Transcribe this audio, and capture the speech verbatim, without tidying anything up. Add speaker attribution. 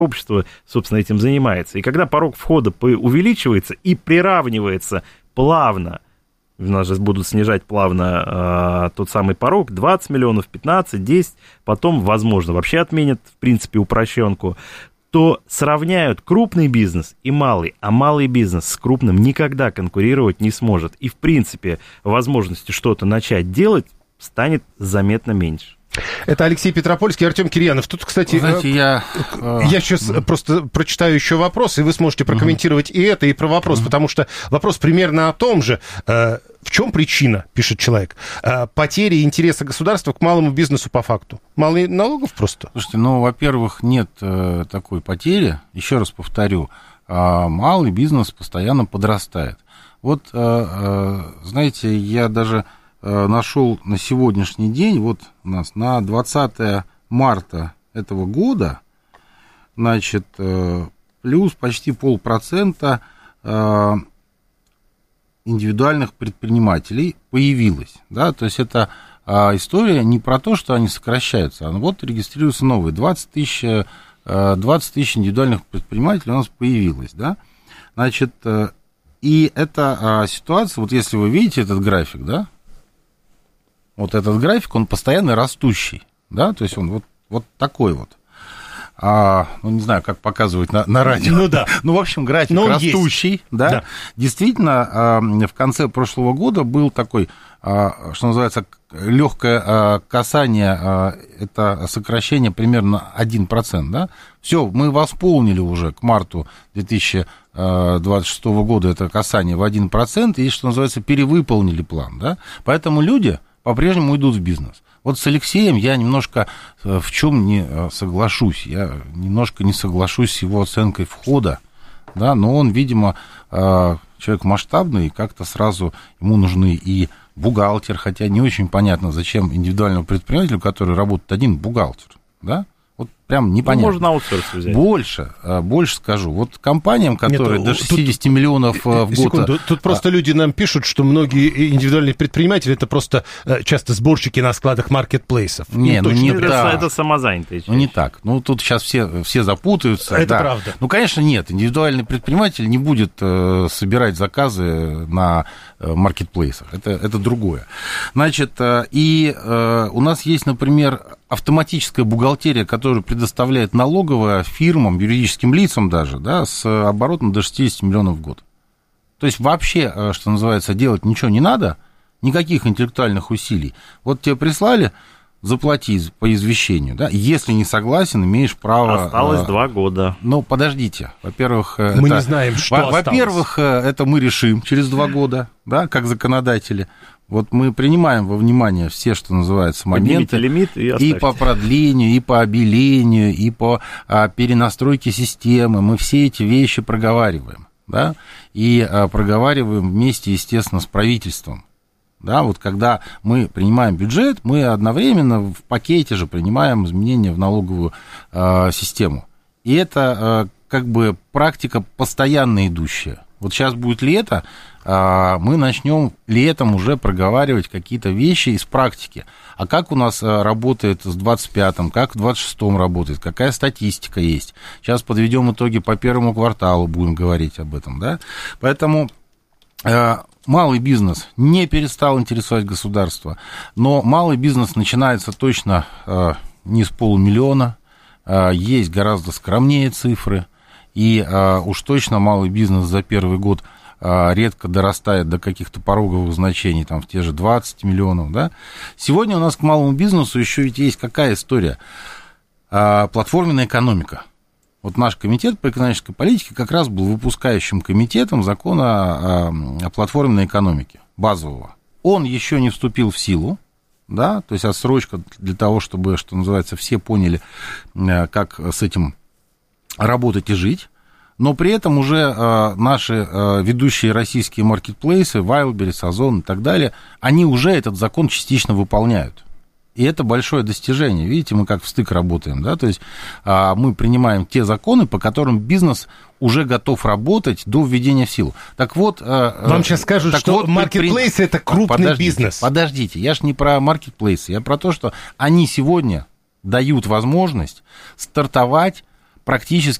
Speaker 1: общество, собственно, этим занимается. И когда порог входа увеличивается и приравнивается плавно, у нас же будут снижать плавно э, тот самый порог, двадцать миллионов, пятнадцать, десять, потом, возможно, вообще отменят, в принципе, упрощенку, то сравняют крупный бизнес и малый, а малый бизнес с крупным никогда конкурировать не сможет. И, в принципе, возможности что-то начать делать станет заметно меньше.
Speaker 2: Это Алексей Петропольский, Артем Кирьянов. Тут, кстати,
Speaker 3: знаете, я...
Speaker 2: я сейчас просто прочитаю еще вопрос, и вы сможете прокомментировать uh-huh. и это, и про вопрос, uh-huh. потому что вопрос примерно о том же. В чем причина, пишет человек, потери интереса государства к малому бизнесу по факту? Мало налогов просто?
Speaker 3: Слушайте, ну, во-первых, нет такой потери. Еще раз повторю, малый бизнес постоянно подрастает. Вот, знаете, я даже... нашел на сегодняшний день, вот у нас на двадцатое марта этого года, значит, плюс почти полпроцента индивидуальных предпринимателей появилось, да, то есть это история не про то, что они сокращаются, а вот регистрируются новые, двадцать тысяч, двадцать тысяч индивидуальных предпринимателей у нас появилось, да, значит, и эта ситуация, вот если вы видите этот график, да, вот этот график, он постоянно растущий, да, то есть он вот, вот такой вот. А, ну, не знаю, как показывать на, на радио.
Speaker 2: Ну, да.
Speaker 3: Ну, в общем, график Но растущий, да. да. Действительно, в конце прошлого года был такой, что называется, легкое касание, это сокращение примерно один процент, да. Все, мы восполнили уже к марту две тысячи двадцать шестого года это касание в один процент, и, что называется, перевыполнили план, да. Поэтому люди по-прежнему идут в бизнес. Вот с Алексеем я немножко в чем не соглашусь. Я немножко не соглашусь с его оценкой входа, да, но он, видимо, человек масштабный, и как-то сразу ему нужны и бухгалтер, хотя не очень понятно, зачем индивидуальному предпринимателю, который работает один, бухгалтер, да? Вот прям непонятно.
Speaker 1: Ну, можно аутсорс взять.
Speaker 3: Больше, больше скажу. Вот компаниям, которые Нет, до шестьдесят тут, миллионов в год...
Speaker 2: Секунду, тут просто а... люди нам пишут, что многие индивидуальные предприниматели это просто часто сборщики на складах маркетплейсов.
Speaker 3: Не, ну не
Speaker 1: это,
Speaker 3: так.
Speaker 1: Это самозанятые.
Speaker 3: Ну не так. Ну тут сейчас все, все запутаются.
Speaker 2: Это
Speaker 3: да.
Speaker 2: правда.
Speaker 3: Ну, конечно, нет. Индивидуальный предприниматель не будет э, собирать заказы на э, маркетплейсах. Это, это другое. Значит, э, и э, у нас есть, например, автоматическая бухгалтерия, которая предоставляет налоговая фирмам, юридическим лицам даже, да, с оборотом до шестьдесят миллионов в год. То есть вообще, что называется, делать ничего не надо, никаких интеллектуальных усилий. Вот тебе прислали, заплати по извещению, да, если не согласен, имеешь право...
Speaker 1: Осталось два года.
Speaker 3: Ну, подождите, во-первых...
Speaker 2: Мы это, не знаем, что во- осталось.
Speaker 3: Во-первых, это мы решим через два года, да, как законодатели. Вот мы принимаем во внимание все, что называется, моменты
Speaker 1: лимит и,
Speaker 3: и по продлению, и по обелению, и по а, перенастройке системы. Мы все эти вещи проговариваем, да, и а, проговариваем вместе, естественно, с правительством. Да, вот когда мы принимаем бюджет, мы одновременно в пакете же принимаем изменения в налоговую а, систему. И это а, как бы практика постоянно идущая. Вот сейчас будет лето, мы начнем летом уже проговаривать какие-то вещи из практики. А как у нас работает с двадцать пятым, как в двадцать шестом работает, какая статистика есть. Сейчас подведем итоги по первому кварталу, будем говорить об этом, да. Поэтому малый бизнес не перестал интересовать государство, но малый бизнес начинается точно не с полумиллиона, есть гораздо скромнее цифры. И а, уж точно малый бизнес за первый год а, редко дорастает до каких-то пороговых значений, там, в те же двадцать миллионов, да. Сегодня у нас к малому бизнесу еще ведь есть какая история? А, платформенная экономика. Вот наш комитет по экономической политике как раз был выпускающим комитетом закона о, о платформенной экономике, базового. Он еще не вступил в силу, да, то есть отсрочка для того, чтобы, что называется, все поняли, как с этим работать и жить, но при этом уже э, наши э, ведущие российские маркетплейсы, Wildberries, Озон и так далее, они уже этот закон частично выполняют. И это большое достижение. Видите, мы как в стык работаем, да, то есть э, мы принимаем те законы, по которым бизнес уже готов работать до введения в силу. Так вот... Э,
Speaker 2: Вам сейчас скажут, что вот маркетплейсы при... это крупный
Speaker 3: подождите,
Speaker 2: бизнес.
Speaker 3: Подождите, я ж не про маркетплейсы, я про то, что они сегодня дают возможность стартовать практически